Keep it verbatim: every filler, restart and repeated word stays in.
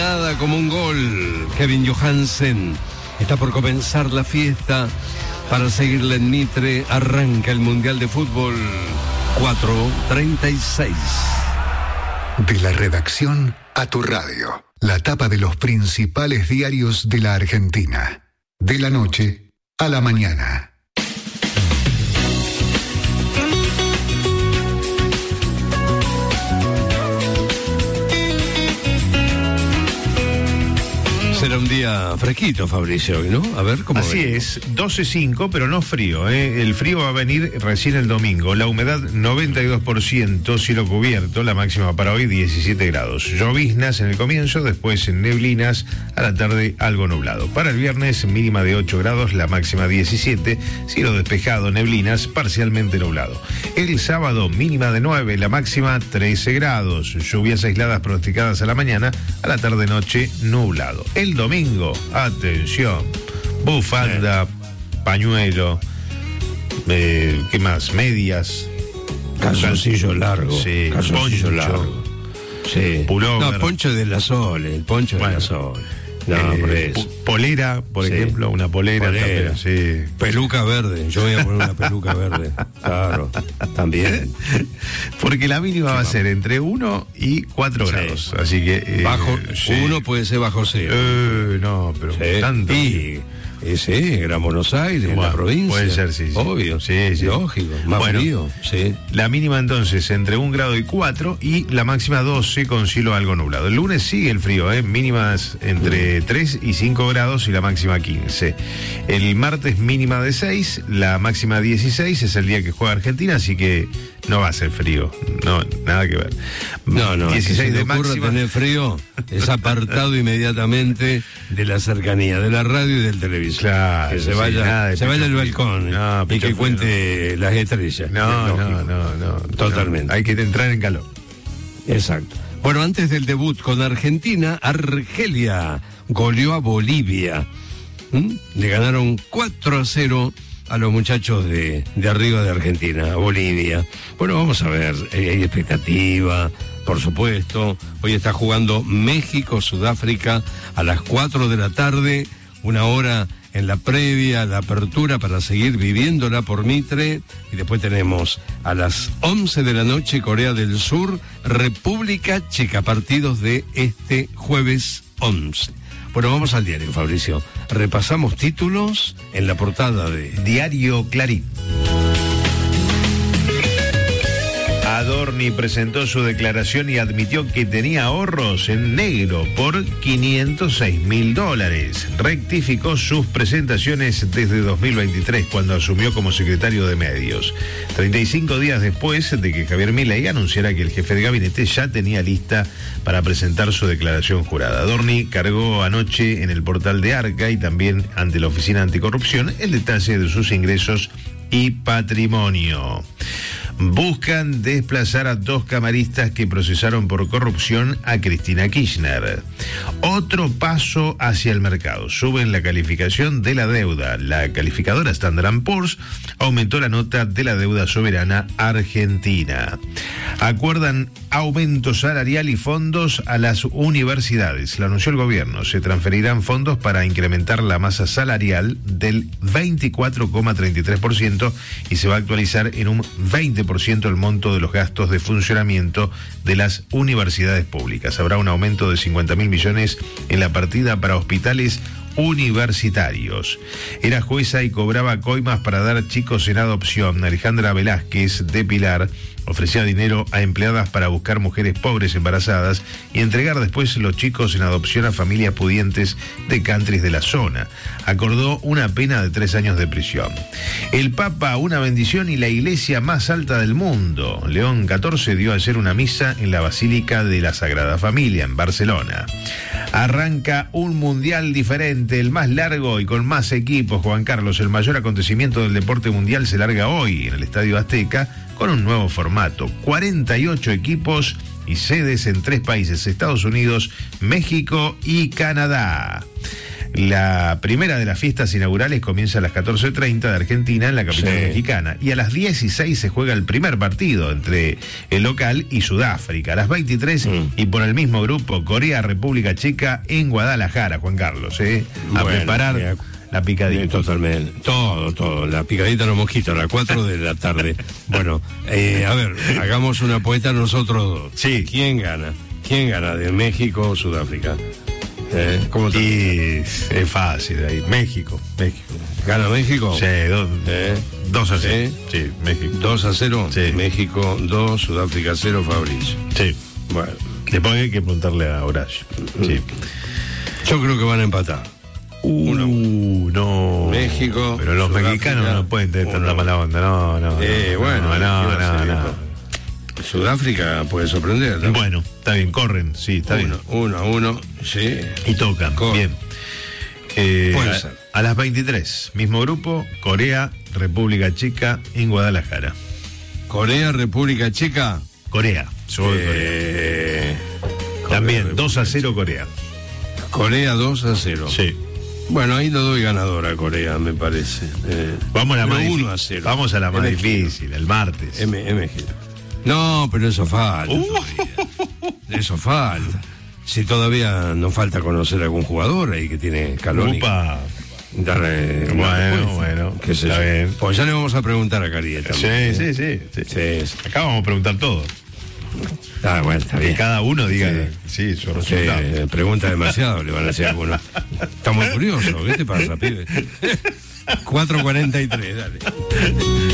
Nada como un gol. Kevin Johansen. Está por comenzar la fiesta. Para seguirle en Mitre, arranca el Mundial de Fútbol. cuatro treinta y seis. De la redacción a tu radio. La tapa de los principales diarios de la Argentina. De la noche a la mañana. Será un día fresquito, Fabricio, hoy, ¿no? A ver cómo. Así venimos. es, doce cinco, pero no frío, ¿eh? El frío va a venir recién el domingo. La humedad noventa y dos por ciento, cielo cubierto, la máxima para hoy diecisiete grados. Lloviznas en el comienzo, después neblinas, a la tarde algo nublado. Para el viernes, mínima de ocho grados, la máxima diecisiete, cielo despejado, neblinas, parcialmente nublado. El sábado, mínima de nueve, la máxima trece grados. Lluvias aisladas pronosticadas a la mañana, a la tarde-noche nublado. El domingo, atención, bufanda, sí. pañuelo, eh, ¿qué más? Medias, calzoncillo largo, sí, calzoncillo poncho, largo, sí. pullover. No, poncho de la Sol, el poncho bueno, de la Sol. No, eh, por eso. Polera, por sí. ejemplo, una polera, polera. También, sí. Peluca verde, yo voy a poner una peluca verde, claro, también. Porque la mínima sí, va a ser entre uno y cuatro sí. grados, así que... Eh, bajo, sí. uno puede ser bajo cero. Eh, no, pero sí. tanto... Y, y sí, Gran Buenos Aires, bueno, en la provincia. Puede ser, sí. sí. Obvio, sí, sí. lógico, más bueno, frío, sí. La mínima entonces entre un grado y cuatro y la máxima doce con cielo algo nublado. El lunes sigue el frío, ¿eh? Mínimas entre mm. tres y cinco grados y la máxima quince. El martes mínima de seis, la máxima dieciséis, es el día que juega Argentina, así que no va a ser frío, no, nada que ver. No, no, dieciséis si de ocurre máxima. Tener frío es apartado inmediatamente de la cercanía de la radio y del televisor. Claro, que se sí, vaya, se vaya al balcón no, y que frío, cuente no. las estrellas. No, no, no, no, totalmente. No, hay que entrar en calor. Exacto. Bueno, antes del debut con Argentina, Argelia goleó a Bolivia. ¿Mm? Le ganaron cuatro a cero a los muchachos de, de arriba de Argentina, a Bolivia. Bueno, vamos a ver, hay expectativa, por supuesto. Hoy está jugando México, Sudáfrica a las cuatro de la tarde, una hora en la previa, la apertura para seguir viviéndola por Mitre. Y después tenemos a las once de la noche Corea del Sur, República Checa, partidos de este jueves once. Bueno, vamos al diario, Fabricio. Repasamos títulos en la portada de Diario Clarín. Adorni presentó su declaración y admitió que tenía ahorros en negro por quinientos seis mil dólares. Rectificó sus presentaciones desde dos mil veintitrés, cuando asumió como secretario de medios. treinta y cinco días después de que Javier Milei anunciara que el jefe de gabinete ya tenía lista para presentar su declaración jurada. Adorni cargó anoche en el portal de Arca y también ante la Oficina Anticorrupción el detalle de sus ingresos y patrimonio. Buscan desplazar a dos camaristas que procesaron por corrupción a Cristina Kirchner. Otro paso hacia el mercado. Suben la calificación de la deuda. La calificadora Standard and Poor's aumentó la nota de la deuda soberana argentina. Acuerdan aumento salarial y fondos a las universidades. Lo anunció el gobierno. Se transferirán fondos para incrementar la masa salarial del veinticuatro coma treinta y tres por ciento y se va a actualizar en un veinte por ciento el monto de los gastos de funcionamiento de las universidades públicas. Habrá un aumento de cincuenta mil millones en la partida para hospitales universitarios. Era jueza y cobraba coimas para dar chicos en adopción. Alejandra Velázquez, de Pilar, ofrecía dinero a empleadas para buscar mujeres pobres embarazadas y entregar después los chicos en adopción a familias pudientes de countries de la zona. Acordó una pena de tres años de prisión. El Papa, una bendición y la iglesia más alta del mundo. León catorce dio ayer una misa en la Basílica de la Sagrada Familia, en Barcelona. Arranca un mundial diferente, el más largo y con más equipos, Juan Carlos. El mayor acontecimiento del deporte mundial se larga hoy en el Estadio Azteca con un nuevo formato. cuarenta y ocho equipos y sedes en tres países, Estados Unidos, México y Canadá. La primera de las fiestas inaugurales comienza a las catorce treinta de Argentina en la capital Sí. mexicana. Y a las dieciséis se juega el primer partido entre el local y Sudáfrica. A las veintitrés Mm. y por el mismo grupo, Corea, República Checa en Guadalajara, Juan Carlos. ¿eh? A Bueno, preparar mira, la picadita. Eh, Totalmente. Todo, todo. La picadita de los mosquitos a las cuatro de la tarde. Bueno, eh, a ver, hagamos una apuesta nosotros dos. Sí. ¿Quién gana? ¿Quién gana? ¿De México o Sudáfrica? Eh, ¿Cómo te... Y es fácil ahí. México, México. ¿Gana México? Sí, dos, Eh, dos a cero. ¿Sí? Sí, México. dos a cero. Sí. México dos, Sudáfrica cero, Fabricio. Sí. Bueno, Después hay que preguntarle a Horacio. Sí. yo creo que van a empatar. Uh, no. México, Pero los Sudáfrica, mexicanos no pueden tener uno. una mala onda. No, no. Eh, no, bueno, no, ¿qué no, va a no, ser no. esto? Sudáfrica puede sorprender. ¿no? Bueno, está bien, corren, sí, está uno, uno a uno, sí. bien. Y tocan, Corren. bien. Eh, Puede a, ser. a las veintitrés, mismo grupo, Corea, República Checa en Guadalajara. Corea, República Checa. Corea, yo voy Corea. Eh, También, Corea, dos a cero Corea. Corea dos a cero. Sí. Bueno, ahí lo doy ganador a Corea, me parece. Eh, Vamos a la pero más uno difícil. a cero. Vamos a la más M G. difícil, el martes. M, M G. No, pero eso falta. Uh. todavía. Eso falta. Si todavía nos falta conocer a algún jugador ahí que tiene calor. Upa. Dar, eh, Bueno, una respuesta. bueno, ¿Qué sé está yo? bien. Pues ya le vamos a preguntar a Cariel Sí, también. sí, sí, sí. Sí, sí. Acá vamos a preguntar todo. Ah, bueno, está Que bien. cada uno diga, Sí. sí, su Sí, resultado. eh, pregunta demasiado, le van a decir algunos. Está muy curioso, ¿qué te pasa, pibe? cuatro cuarenta y tres, dale.